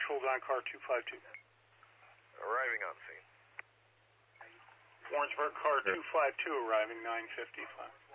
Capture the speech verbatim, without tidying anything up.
Patrol down car two five two. Arriving on scene. Warrensburg car two five two arriving nine fifty-five.